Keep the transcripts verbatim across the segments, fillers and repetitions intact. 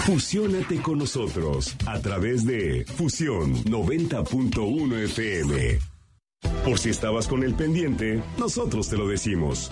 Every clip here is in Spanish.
Fusiónate con nosotros a través de Fusión noventa punto uno F M. Por si estabas con el pendiente, nosotros te lo decimos.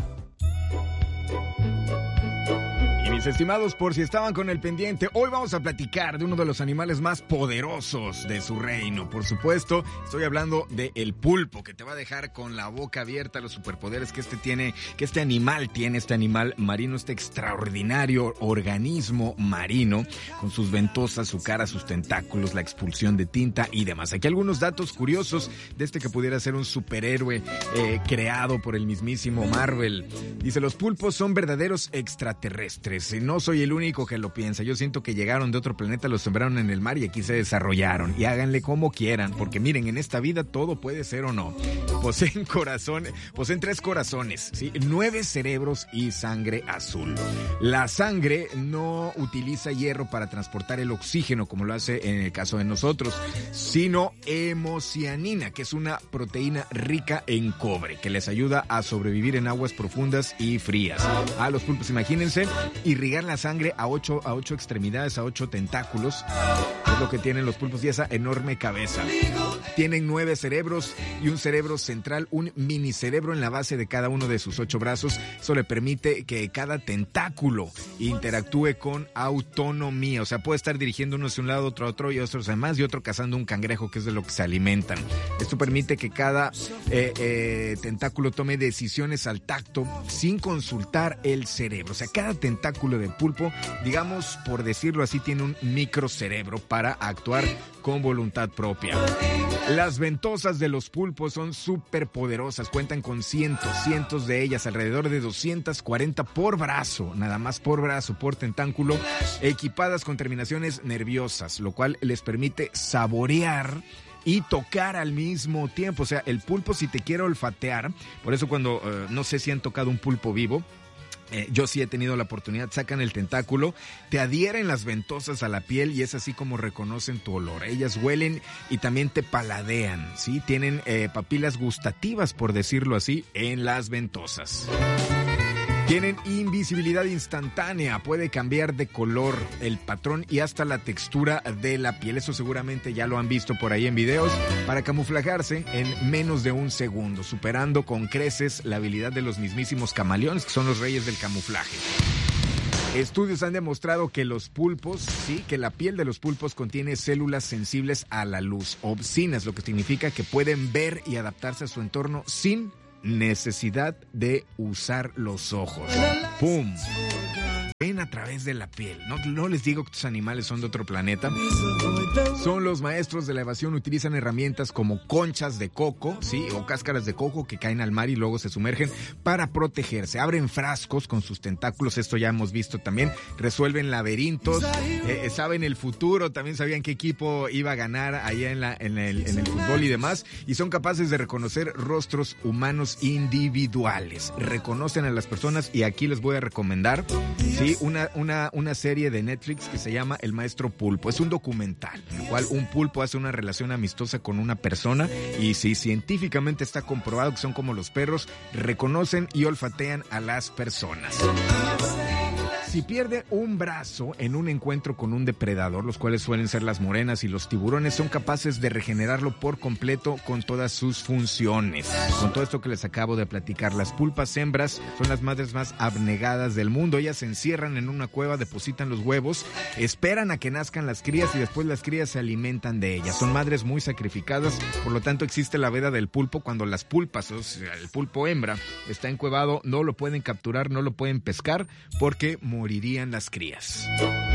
Y mis estimados, por si estaban con el pendiente, hoy vamos a platicar de uno de los animales más poderosos de su reino. Por supuesto, estoy hablando de el pulpo, que te va a dejar con la boca abierta los superpoderes que este tiene, que este animal tiene, este animal marino, este extraordinario organismo marino, con sus ventosas, su cara, sus tentáculos, la expulsión de tinta y demás. Aquí algunos datos curiosos de este que pudiera ser un superhéroe eh, creado por el mismísimo Marvel. Dice, los pulpos son verdaderos extraterrestres. No soy el único que lo piensa. Yo siento que llegaron de otro planeta, los sembraron en el mar y aquí se desarrollaron. Y háganle como quieran, porque miren, en esta vida todo puede ser o no. Poseen corazón, poseen tres corazones, ¿sí? Nueve cerebros y sangre azul. La sangre no utiliza hierro para transportar el oxígeno, como lo hace en el caso de nosotros, sino hemocianina, que es una proteína rica en cobre, que les ayuda a sobrevivir en aguas profundas y frías. Ah, los pulpos, imagínense, irrigar la sangre a ocho, a ocho extremidades, a ocho tentáculos, es lo que tienen los pulpos, y esa enorme cabeza. Tienen nueve cerebros y un cerebro central, un mini cerebro en la base de cada uno de sus ocho brazos. Eso le permite que cada tentáculo interactúe con autonomía. O sea, puede estar dirigiendo uno hacia un lado, otro a otro y otros además, y otro cazando un cangrejo, que es de lo que se alimentan. Esto permite que cada eh, eh, tentáculo tome decisiones al tacto sin consultar el cerebro. O sea, cada tentáculo del pulpo, digamos, por decirlo así, tiene un microcerebro para actuar con voluntad propia. Las ventosas de los pulpos son súper poderosas, cuentan con cientos, cientos de ellas, alrededor de doscientas cuarenta por brazo, nada más por brazo, por tentáculo, equipadas con terminaciones nerviosas, lo cual les permite saborear y tocar al mismo tiempo. O sea, el pulpo, si te quiere olfatear, por eso cuando, uh, no sé si han tocado un pulpo vivo, Eh, yo sí he tenido la oportunidad, sacan el tentáculo, te adhieren las ventosas a la piel y es así como reconocen tu olor. Ellas huelen y también te paladean, ¿sí? Tienen eh, papilas gustativas, por decirlo así, en las ventosas. Tienen invisibilidad instantánea, puede cambiar de color, el patrón y hasta la textura de la piel. Eso seguramente ya lo han visto por ahí en videos, para camuflajarse en menos de un segundo, superando con creces la habilidad de los mismísimos camaleones, que son los reyes del camuflaje. Estudios han demostrado que los pulpos, sí, que la piel de los pulpos contiene células sensibles a la luz, opsinas, lo que significa que pueden ver y adaptarse a su entorno sin necesidad de usar los ojos. ¡Pum! Ven a través de la piel. No, no les digo que estos animales son de otro planeta. Son los maestros de la evasión. Utilizan herramientas como conchas de coco, ¿sí? O cáscaras de coco que caen al mar y luego se sumergen para protegerse. Abren frascos con sus tentáculos. Esto ya hemos visto también. Resuelven laberintos. Eh, saben el futuro. También sabían qué equipo iba a ganar allá en, la, en, el, en el fútbol y demás. Y son capaces de reconocer rostros humanos individuales. Reconocen a las personas y aquí les voy a recomendar, ¿sí? Una, una, una serie de Netflix que se llama El Maestro Pulpo. Es un documental en el cual un pulpo hace una relación amistosa con una persona y sí, científicamente está comprobado que son como los perros, reconocen y olfatean a las personas. Si pierde un brazo en un encuentro con un depredador, los cuales suelen ser las morenas y los tiburones, son capaces de regenerarlo por completo con todas sus funciones. Con todo esto que les acabo de platicar, las pulpas hembras son las madres más abnegadas del mundo. Ellas se encierran en una cueva, depositan los huevos, esperan a que nazcan las crías y después las crías se alimentan de ellas. Son madres muy sacrificadas, por lo tanto existe la veda del pulpo. Cuando las pulpas, o sea, el pulpo hembra, está encuevado, no lo pueden capturar, no lo pueden pescar porque morirían las crías.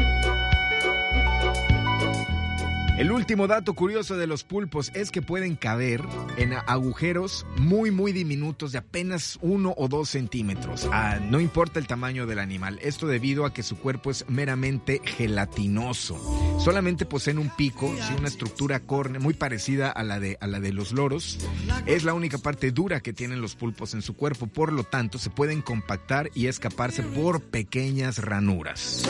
El último dato curioso de los pulpos es que pueden caber en agujeros muy muy diminutos de apenas uno o dos centímetros. Ah, no importa el tamaño del animal. Esto debido a que su cuerpo es meramente gelatinoso. Solamente poseen un pico, ¿sí? Una estructura córnea muy parecida a la de a la de los loros. Es la única parte dura que tienen los pulpos en su cuerpo. Por lo tanto, se pueden compactar y escaparse por pequeñas ranuras.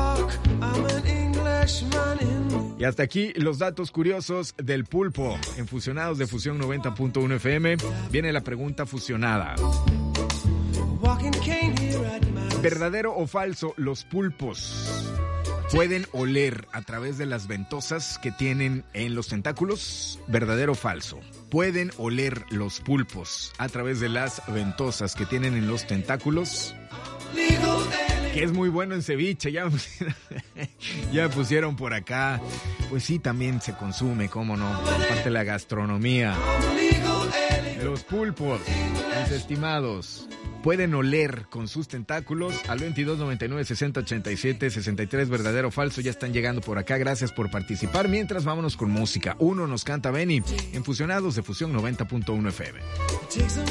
Y hasta aquí los datos curiosos del pulpo. En Fusionados de Fusión noventa punto uno F M viene la pregunta fusionada. ¿Verdadero o falso? Los pulpos pueden oler a través de las ventosas que tienen en los tentáculos, ¿verdadero o falso? Pueden oler los pulpos a través de las ventosas que tienen en los tentáculos, que es muy bueno en ceviche, ya me pusieron, ya me pusieron por acá. Pues sí, también se consume, cómo no, parte de la gastronomía. Los pulpos, mis estimados, pueden oler con sus tentáculos al veintidós noventa y nueve sesenta ochenta y siete sesenta y tres, verdadero o falso. Ya están llegando por acá, gracias por participar. Mientras, vámonos con música. Uno nos canta Benny en Fusionados de Fusión noventa punto uno F M.